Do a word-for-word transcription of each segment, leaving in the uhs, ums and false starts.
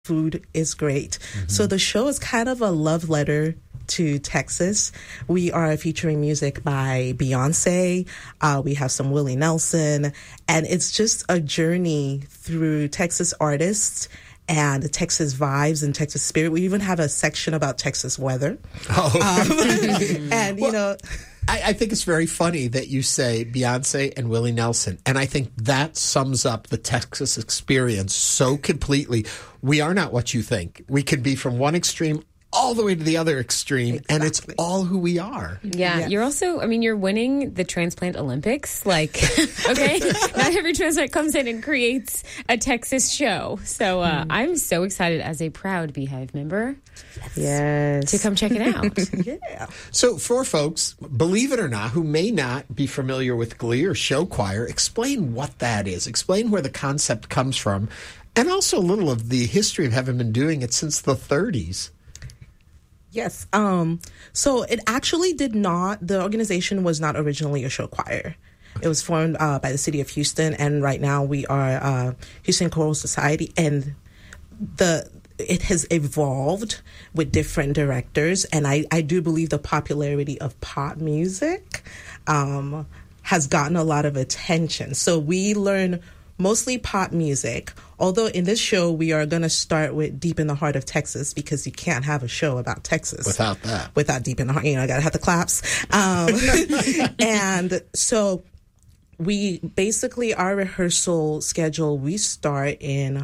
food is great. Mm-hmm. So the show is kind of a love letter to Texas. We are featuring music by Beyonce. Uh, we have some Willie Nelson. And it's just a journey through Texas artists and Texas vibes and Texas spirit. We even have a section about Texas weather. Oh. Um, and, you well, know... I, I think it's very funny that you say Beyonce and Willie Nelson. And I think that sums up the Texas experience so completely. We are not what you think. We can be from one extreme all the way to the other extreme, exactly. And it's all who we are. Yeah, yes. You're also, I mean, you're winning the Transplant Olympics. Like, okay, not every transplant comes in and creates a Texas show. So uh, mm. I'm so excited as a proud Beehive member. Yes. To come check it out. Yeah. So for folks, believe it or not, who may not be familiar with Glee or show choir, explain what that is. Explain where the concept comes from, and also a little of the history of having been doing it since the thirties. Yes. Um, so it actually did not, the organization was not originally a show choir. It was formed uh, by the city of Houston, and right now we are uh, Houston Choral Society, and the it has evolved with different directors, and I, I do believe the popularity of pop music um, has gotten a lot of attention. So we learn mostly pop music, although in this show we are going to start with Deep in the Heart of Texas, because you can't have a show about Texas without that. Without Deep in the Heart, you know, I got to have the claps. Um, and so we basically, our rehearsal schedule, we start in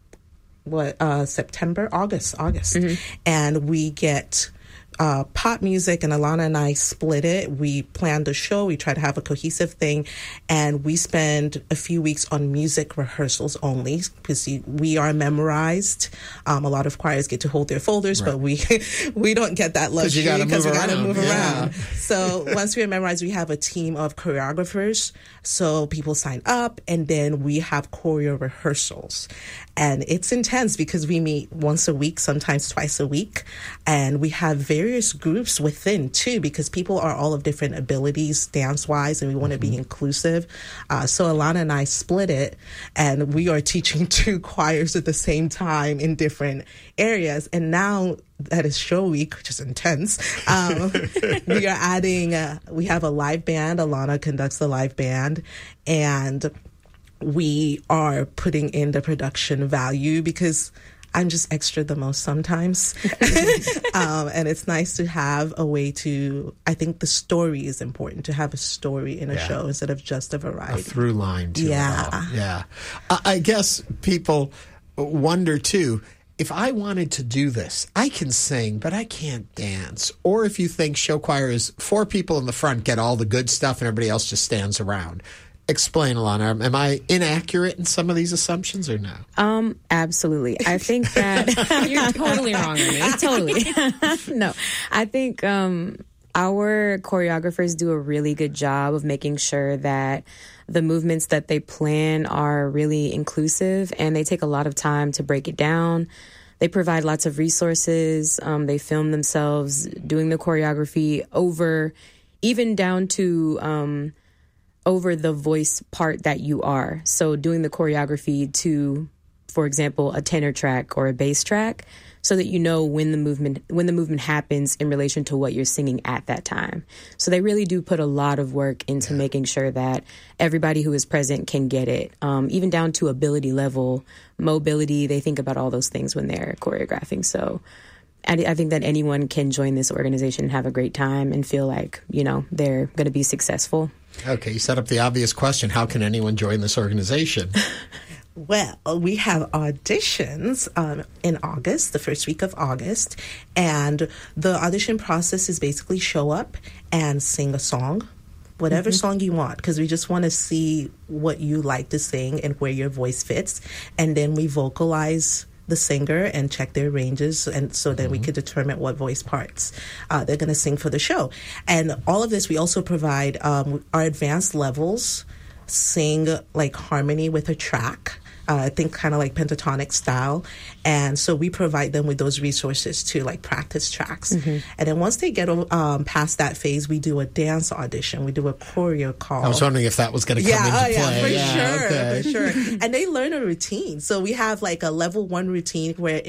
what uh, September, August, August, mm-hmm. and we get Uh, pop music, and Alana and I split it. We planned the show. We try to have a cohesive thing, and we spend a few weeks on music rehearsals only, because we are memorized. Um, a lot of choirs get to hold their folders, right. but we we don't get that luxury because we got to move yeah. around. So once we are memorized, we have a team of choreographers. So people sign up, and then we have choreo rehearsals. And it's intense because we meet once a week, sometimes twice a week, and we have various groups within too, because people are all of different abilities dance-wise, and we want to mm-hmm. be inclusive. Uh, so Alana and I split it, and we are teaching two choirs at the same time in different areas. And now that is show week, which is intense, um, we are adding, uh, we have a live band. Alana conducts the live band, and we are putting in the production value because I'm just extra the most sometimes. um, and it's nice to have a way to, I think the story is important, to have a story in a yeah. show instead of just a variety. A through line to yeah. it all. Yeah. I, I guess people wonder too, if I wanted to do this, I can sing, but I can't dance. Or if you think show choir is four people in the front get all the good stuff and everybody else just stands around. Explain, Alana. Am I inaccurate in some of these assumptions or no? Um, absolutely. I think that you're totally wrong, Ernie. Totally. No, I think um, our choreographers do a really good job of making sure that the movements that they plan are really inclusive, and they take a lot of time to break it down. They provide lots of resources. Um, they film themselves doing the choreography over, even down to um, over the voice part that you are. So doing the choreography to, for example, a tenor track or a bass track, so that you know when the movement when the movement happens in relation to what you're singing at that time. So they really do put a lot of work into yeah. making sure that everybody who is present can get it, um, even down to ability level, mobility. They think about all those things when they're choreographing. So I, I think that anyone can join this organization and have a great time and feel like, you know, they're going to be successful. Okay, you set up the obvious question. How can anyone join this organization? Well, we have auditions um, in August, the first week of August, and the audition process is basically show up and sing a song, whatever mm-hmm. song you want, because we just want to see what you like to sing and where your voice fits, and then we vocalize the singer and check their ranges, and so that mm-hmm. we could determine what voice parts uh, they're going to sing for the show. And all of this, we also provide um, our advanced levels sing like harmony with a track. uh, I think kind of like pentatonic style. And so we provide them with those resources to like practice tracks. Mm-hmm. And then once they get um, past that phase, we do a dance audition. We do a choreo call. I was wondering if that was going to come yeah, into oh, play. Yeah, for yeah, sure, okay. for sure. And they learn a routine. So we have like a level one routine where